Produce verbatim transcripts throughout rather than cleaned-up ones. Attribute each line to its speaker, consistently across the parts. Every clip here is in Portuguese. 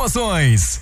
Speaker 1: doações.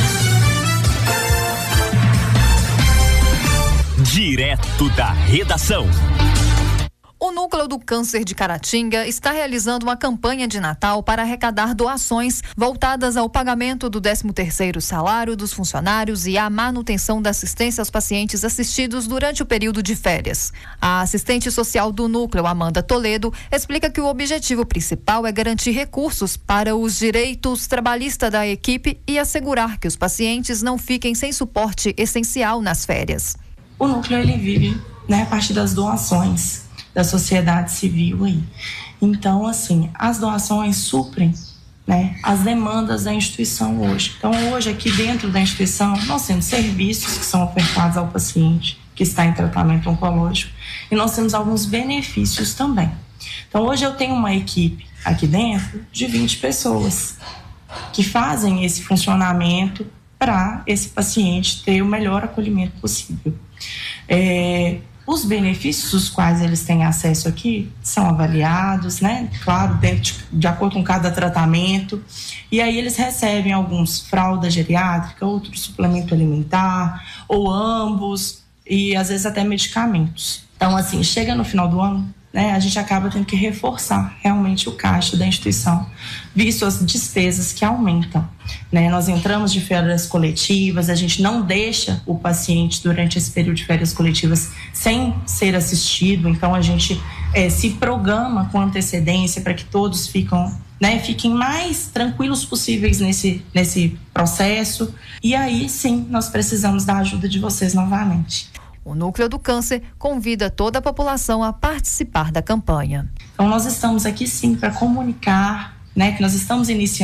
Speaker 2: Direto da redação.
Speaker 3: O Núcleo do Câncer de Caratinga está realizando uma campanha de Natal para arrecadar doações voltadas ao pagamento do décimo terceiro salário dos funcionários e à manutenção da assistência aos pacientes assistidos durante o período de férias. A assistente social do Núcleo, Amanda Toledo, explica que o objetivo principal é garantir recursos para os direitos trabalhistas da equipe e assegurar que os pacientes não fiquem sem suporte essencial nas férias.
Speaker 4: O Núcleo, ele vive, né, a partir das doações da sociedade civil aí. Então, assim, as doações suprem, né, as demandas da instituição hoje. Então, hoje, aqui dentro da instituição, nós temos serviços que são ofertados ao paciente que está em tratamento oncológico e nós temos alguns benefícios também. Então, hoje eu tenho uma equipe aqui dentro de vinte pessoas que fazem esse funcionamento para esse paciente ter o melhor acolhimento possível. É... Os benefícios dos quais eles têm acesso aqui são avaliados, né? Claro, dentro de, de acordo com cada tratamento. E aí eles recebem alguns fralda geriátrica, outros suplemento alimentar, ou ambos, e às vezes até medicamentos. Então, assim, chega no final do ano, né? A gente acaba tendo que reforçar realmente o caixa da instituição, visto as despesas que aumentam, né? Nós entramos de férias coletivas, a gente não deixa o paciente durante esse período de férias coletivas sem ser assistido, então a gente é, se programa com antecedência para que todos ficam, né, fiquem mais tranquilos possíveis nesse, nesse processo. E aí sim, nós precisamos da ajuda de vocês novamente.
Speaker 3: O Núcleo do Câncer convida toda a população a participar da campanha.
Speaker 4: Então nós estamos aqui sim para comunicar, né, que nós estamos iniciando